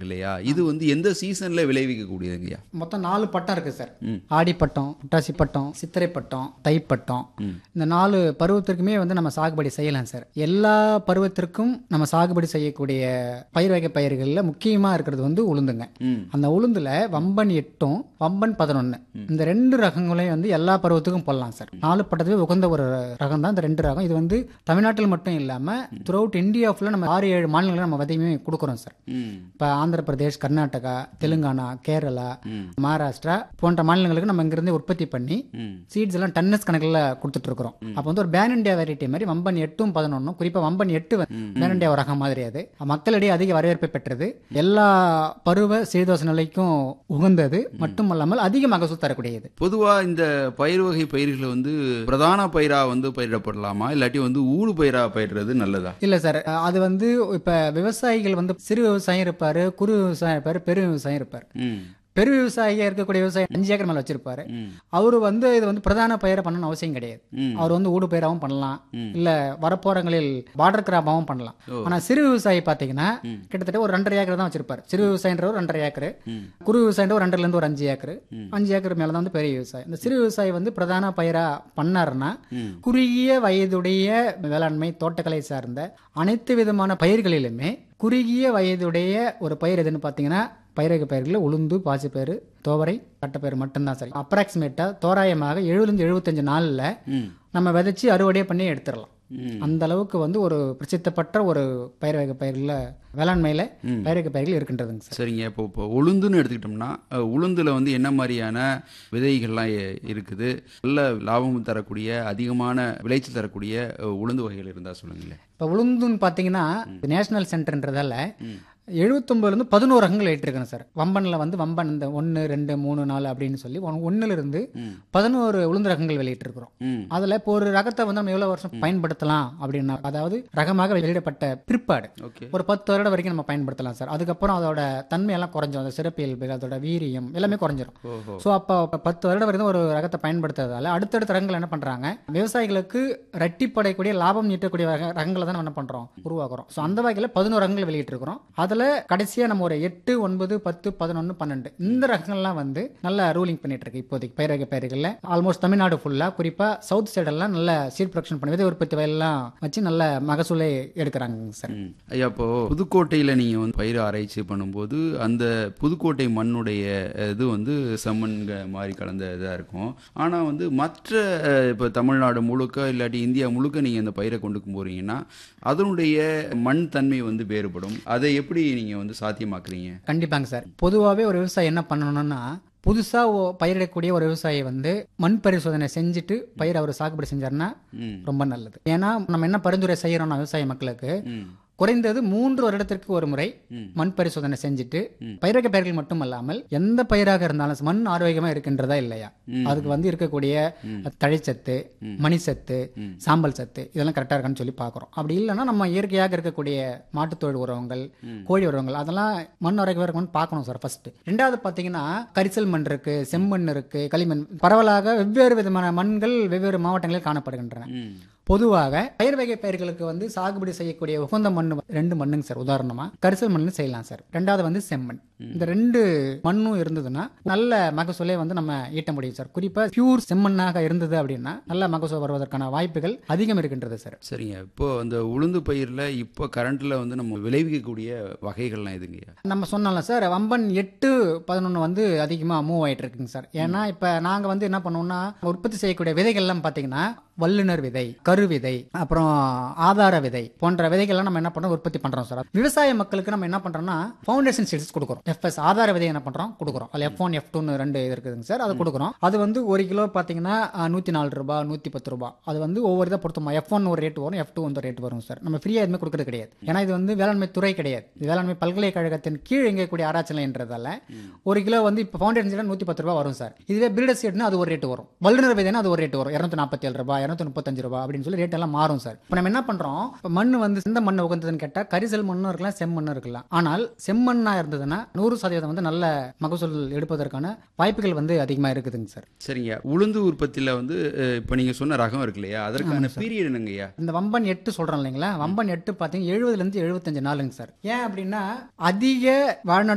இல்லையா, இது வந்து எந்த சீசன்ல விளைவிக்கக்கூடியதுங்கய்யா? மொத்தம் 4 பட்டம் இருக்கு சார். ஆடிப்பட்டம், புட்டாசி பட்டம், சித்திரை பட்டம், தைப்பட்டம். இந்த 4 பருவத்திற்குமே வந்து நம்ம சாகுபடி செய்யலாம் சார். எல்லா பருவத்திற்கும் நம்ம சாகுபடி செய்யக்கூடிய பயிர் வகை பயிர்களில் முக்கியமா இருக்கிறது வந்து உளுந்துங்க. அந்த உளுந்துல வம்பன் 8, வம்பன் 11 இந்த 2 ரகங்களையும் வந்து எல்லா பருவத்துக்கும் போடலாம் சார். 4 பட்டத்துக்கு உகந்த ஒரு ரகம் தான் இந்த 2 ரகம். இது வந்து தமிழ்நாட்டில் மட்டும் இல்லாம த்ரூஅவுட் இந்தியா ஃபுல்லா நம்ம 6-7 மாநிலங்களில் நம்ம விதையுமே கொடுக்குறோம் சார். இப்போ ஆந்திர பிரதேஷ், கர்நாடகா, தெலுங்கானா, கேரளா, மகாராஷ்டிரா போன்ற மாநிலங்களுக்கு நம்ம இங்கிருந்து உற்பத்தி பண்ணி சீட்ஸ் எல்லாம் டன்னஸ் கணக்கில் கொடுத்துட்டு இருக்கிறோம். அப்போ வந்து ஒரு பேன் இண்டியா வெரைட்டி மாதிரி வம்பன் 8, 11 குறிப்பா வம்பன் 8 பேன் இண்டியா ரகம் மாதிரி அது மக்களிடையே அதிக வரவேற்பை பெற்றது. எல்லா பருவ சீதோஷ நிலைக்கும் உகந்தது மட்டுமல்லாமல் அதிக மகசூல் தரக்கூடியது. பொதுவா இந்த பயிர் வகை பயிர்களை வந்து பிரதான பயிரா வந்து பயிரிடப்படலாமா, இல்லாட்டி வந்து ஊடு பயிரா பயிரிடுறது நல்லதா? இல்ல சார், அது வந்து இப்ப விவசாயிகள் வந்து சிறு விவசாயம் இருப்பாரு, குறு விவசாயம் இருப்பாரு, பெரு விவசாயம் இருப்பாரு. பெரு விவசாயியா இருக்கக்கூடிய விவசாயி 5 ஏக்கர் மேல வச்சிருப்பாரு. அவரு வந்து இது வந்து பிரதான பயிரை பண்ணணும்னு அவசியம் கிடையாது. அவர் வந்து ஊடு பயிராகவும் பண்ணலாம், இல்ல வரப்போறங்களில் பார்டர் கிராப்பாகவும் பண்ணலாம். ஆனா சிறு விவசாயி பாத்தீங்கன்னா கிட்டத்தட்ட ஒரு 2.5 ஏக்கர் தான் வச்சிருப்பாரு. சிறு விவசாயின்ற ஒரு 2.5 ஏக்கர், குறு விவசாயின்ற ஒரு 2ல இருந்து ஒரு 5 ஏக்கர், 5 ஏக்கர் மேலதான் வந்து பெரிய விவசாயி. இந்த சிறு விவசாயி வந்து பிரதான பயிரா பண்ணாருன்னா குறுகிய வயதுடைய வேளாண்மை தோட்டக்கலை சார்ந்த அனைத்து விதமான பயிர்களிலுமே குறுகிய வயதுடைய ஒரு பயிர் எதுன்னு பாத்தீங்கன்னா பயிரக பயிர்களில் உளுந்து, பாசிப்பயிறு, துவரை, தட்டைப்பயிறு மட்டும்தான் சரி. அப்ராக்சிமேட்டா தோராயமாக 70-75 நாள்ல நம்ம விதைச்சு அறுவடை பண்ணி எடுத்துடலாம். அந்த அளவுக்கு வந்து ஒரு பிரசித்தப்பட்ட ஒரு பயிர் வகை பயிர்ல வேளாண்மையில பயிரக பயிர்கள் இருக்கின்றதுங்க சார். சரிங்க. இப்போ உளுந்துன்னு எடுத்துக்கிட்டோம்னா உளுந்துல வந்து என்ன மாதிரியான விதைகள்லாம் இருக்குது, நல்ல லாபம் தரக்கூடிய அதிகமான விளைச்சல் தரக்கூடிய உளுந்து வகைகள் இருந்தா சொல்லுங்களேன். இப்போ உளுந்துன்னு பார்த்தீங்கன்னா நேஷனல் சென்டர்ன்றதால 79 11 ரகங்கள் ஏற்றிருக்கேன் சார். வம்பன்ல வந்து வம்பன் இந்த 1, 2, 3, 4 அப்படின்னு சொல்லி 1ல இருந்து 11 உளுந்து ரகங்கள் வெளியிட்டிருக்கிறோம். அதுல இப்போ ஒரு ரகத்தை வந்து நம்ம எவ்வளவு வருஷம் பயன்படுத்தலாம் அப்படின்னா, அதாவது ரகமாக வெளியிடப்பட்ட பிற்பாடு ஒரு 10 வருடம் வரைக்கும் நம்ம பயன்படுத்தலாம் சார். அதுக்கப்புறம் அதோட தன்மையெல்லாம் குறைஞ்சிடும், அந்த சிறப்பியல்பு, அதோட வீரியம் எல்லாமே குறைஞ்சிரும். ஸோ அப்போ 10 வருடம் வரைக்கும் ஒரு ரகத்தை பயன்படுத்துறதால அடுத்தடுத்த ரகங்கள் என்ன பண்றாங்க, விவசாயிகளுக்கு ரட்டிப்படையக்கூடிய லாபம் ஈட்டக்கூடிய ரகங்களை தான் என்ன பண்றோம், உருவாக்குறோம். ஸோ அந்த வகையில் 11 ரகங்கள் வெளியிட்டிருக்கிறோம். அதுல கடைசியா நம்ம ஒரு 8, 9, 10, 11, 12 இந்த ரகங்கள்லாம் வந்து நல்லா ரூலிங் பண்ணிட்டு இருக்கு இப்போதைக்கு பயிர் வகை பயிர்கள்ல. ஆல்மோஸ்ட் தமிழ்நாடு ஃபுல்லா, குறிப்பா சவுத் சைடெல்லாம் நல்ல சீட் ப்ரொடக்ஷன் பண்ணி விதை உற்பத்தி வயல்லாம் வச்சு நல்ல மகசூலை எடுக்கிறாங்க சார். ஐயா, இப்போ புதுக்கோட்டையில நீங்க வந்து பயிர் ஆராய்ச்சி பண்ணும்போது அந்த புதுக்கோட்டை மண்ணுடைய இது வந்து செம்மண் மாதிரி கலந்த இதா இருக்கும். ஆனா வந்து மற்ற இப்போ தமிழ்நாடு முழுக்க இல்லாட்டி இந்தியா முழுக்க நீங்க இந்த பயிரை கொண்டு போறீங்கன்னா அதனுடைய மண் தன்மை வந்து வேறுபடும். அதை எப்படி நீங்க வந்து சாத்தியமாக்குறீங்க? கண்டிப்பாங்க சார். பொதுவாகவே ஒரு விவசாயி என்ன பண்ணணும்னா, புதுசா பயிரிடக்கூடிய ஒரு விவசாயி வந்து மண் பரிசோதனை செஞ்சுட்டு பயிர் அவர் சாகுபடி செஞ்சாருன்னா ரொம்ப நல்லது. ஏன்னா நம்ம என்ன பரிந்துரை செய்யறோம்னா விவசாய மக்களுக்கு குறைந்தது 3 வருடத்திற்கு ஒரு முறை மண் பரிசோதனை செஞ்சுட்டு பயிரக பயிர்கள் மட்டும் அல்லாமல் எந்த பயிராக இருந்தாலும் மண் ஆரோக்கியமா இருக்கின்றதா இல்லையா, அதுக்கு வந்து இருக்கக்கூடிய தழைச்சத்து, மணிச்சத்து, சாம்பல் சத்து இதெல்லாம் கரெக்டா இருக்கான்னு சொல்லி பாக்குறோம். அப்படி இல்லைன்னா நம்ம இயற்கையாக இருக்கக்கூடிய மாட்டுத்தொழில் உரங்கள், கோழி உரங்கள் அதெல்லாம் மண் ஆரோக்கியமா இருக்கும்னு பார்க்கணும் சார் ஃபர்ஸ்ட். 2வது பாத்தீங்கன்னா கரிசல் மண் இருக்கு, செம்மண் இருக்கு, களிமண், பரவலாக வெவ்வேறு விதமான மண்கள் வெவ்வேறு மாவட்டங்களில் காணப்படுகின்றன. பொதுவாக பயிர் வகை பயிர்களுக்கு வந்து சாகுபடி செய்யக்கூடிய உகந்த மண் 2 மண்ணுங்க சார். உதாரணமா கரிசல் மண்ணு செய்யலாம் சார். 2வது வந்து செம்மண். இந்த 2 மண்ணும் இருந்ததுன்னா நல்ல மகசூலை வந்து நம்ம ஈட்ட முடியும் சார். குறிப்பா பியூர் செம்மண்ணாக இருந்தது அப்படின்னா நல்ல மகசூல் வருவதற்கான வாய்ப்புகள் அதிகம் இருக்கின்றது சார். சரிங்க. இப்போ அந்த உளுந்து பயிரில் இப்போ கரண்ட்ல வந்து நம்ம விளைவிக்கக்கூடிய வகைகள்லாம் எதுங்கய்யா? நம்ம சொன்னால சார் வம்பன் 8, 11 வந்து அதிகமா மூவ் ஆயிட்டு இருக்குங்க சார். ஏன்னா இப்ப நாங்க வந்து என்ன பண்ணுவோம்னா உற்பத்தி செய்யக்கூடிய விதைகள்லாம் பாத்தீங்கன்னா வல்லுநர் விதை, கரு விதை, அப்புறம் ஆதார விதை போன்ற விதைகள்லாம் நம்ம என்ன பண்றோம், உற்பத்தி பண்றோம் சார். விவசாய மக்களுக்கு நம்ம என்ன பண்றோம்னா ஃபவுண்டேஷன் சீட்ஸ் கொடுக்குறோம். எஃப்எஸ் ஆதார விதை என்ன பண்றோம் கொடுக்குறோம். அது F1, F2 2 இருக்குதுங்க சார். அது கொடுக்குறோம். அது வந்து 1 கிலோ பாத்தீங்கன்னா 104 ரூபாய், 110 ரூபாய். அது வந்து ஒவ்வொரு இதை பொறுத்துமா F1 ஒரு ரேட் வரும், F2 வந்து ரேட் வரும் சார். நம்ம ஃப்ரீயா எதுவுமே கொடுக்கறது கிடையாது. ஏன்னா இது வந்து வேளாண்மை துறை கிடையாது, இது வேளாண்மை பல்கலைக்கழகத்தின் கீழ் இயங்கக்கூடிய ஆராய்ச்சி நிலையன்றதால 1 கிலோ வந்து இப்போ ஃபவுண்டேஷன் சீட் 110 ரூபாய் வரும் சார். இதுவே பிரீடர் சீட்னா அது ஒரு ரேட் வரும், வல்லுநர் விதைனா அது ஒரு ரேட் வரும், 247 ரூபாய், 235 ரூபாய் அப்படின்னு சொல்லி ரேட் எல்லாம் மாறும் சார். இப்போ நம்ம என்ன பண்றோம், மண் வந்து எந்த மண் உகந்ததுன்னு கேட்டா கரிசல் மண்ணும் இருக்கலாம், செம்மண்ணும் இருக்கலாம். ஆனால் செம்மண்ணா இருந்ததுன்னா 100% வந்து நல்ல மகசூல் எடுப்பதற்கான வாய்ப்புகள் வந்து அதிகமா இருக்குதுங்க சார். சரிங்க. உளுந்து உற்பத்தியில வந்து இப்போ நீங்க சொன்ன ரகம் இருக்கு இல்லையா, அதற்கான பீரியட் என்னங்கய்யா? இந்த வம்பன் 8 சொல்றோம் இல்லைங்களா, வம்பன் 8 பாத்தீங்கன்னா 70 ல இருந்து 75 நாளுங்க சார். ஏன் அப்படின்னா அதிக வாழ்நாள்